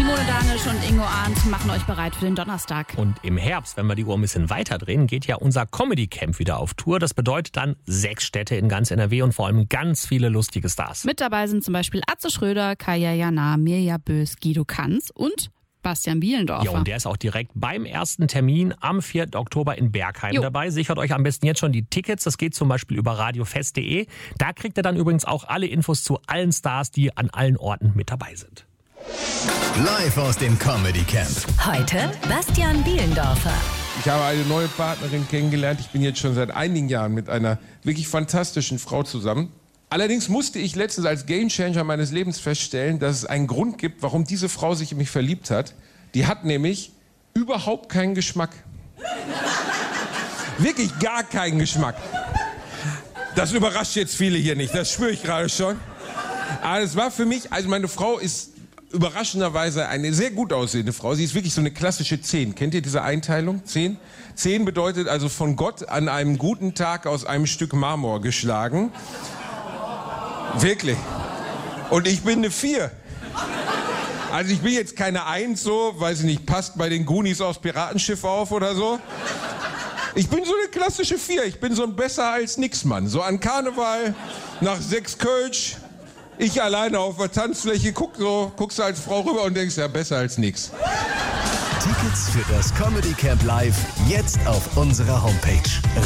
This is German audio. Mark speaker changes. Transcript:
Speaker 1: Simone Danisch und Ingo Arndt machen euch bereit für den Donnerstag.
Speaker 2: Und im Herbst, wenn wir die Uhr ein bisschen weiter drehen, geht ja unser Comedy Camp wieder auf Tour. Das bedeutet dann 6 Städte in ganz NRW und vor allem ganz viele lustige Stars.
Speaker 1: Mit dabei sind zum Beispiel Atze Schröder, Kaya Jana, Mirja Bös, Guido Kanz und Bastian Bielendorfer.
Speaker 2: Ja, und der ist auch direkt beim ersten Termin am 4. Oktober in Bergheim dabei. Sichert euch am besten jetzt schon die Tickets. Das geht zum Beispiel über radiofest.de. Da kriegt ihr dann übrigens auch alle Infos zu allen Stars, die an allen Orten mit dabei sind.
Speaker 3: Live aus dem Comedy Camp.
Speaker 4: Heute Bastian Bielendorfer.
Speaker 5: Ich habe eine neue Partnerin kennengelernt. Ich bin jetzt schon seit einigen Jahren mit einer wirklich fantastischen Frau zusammen. Allerdings musste ich letztens als Gamechanger meines Lebens feststellen, dass es einen Grund gibt, warum diese Frau sich in mich verliebt hat. Die hat nämlich überhaupt keinen Geschmack. Wirklich gar keinen Geschmack. Das überrascht jetzt viele hier nicht, das spüre ich gerade schon. Aber es war für mich, also meine Frau ist überraschenderweise eine sehr gut aussehende Frau. Sie ist wirklich so eine klassische 10. Kennt ihr diese Einteilung? 10? 10 bedeutet also von Gott an einem guten Tag aus einem Stück Marmor geschlagen. Wirklich. Und ich bin eine 4. Also ich bin jetzt keine 1 so, weiß ich nicht, passt bei den Goonies aufs Piratenschiff auf oder so. Ich bin so eine klassische 4. Ich bin so ein besser als nix Mann. So an Karneval, nach 6 Kölsch, ich alleine auf der Tanzfläche, guckst du als Frau rüber und denkst, ja, besser als nix.
Speaker 3: Tickets für das Comedy Camp Live jetzt auf unserer Homepage